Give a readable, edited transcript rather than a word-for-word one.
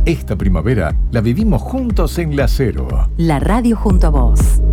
Esta primavera la vivimos juntos en La Cero. La radio junto a vos.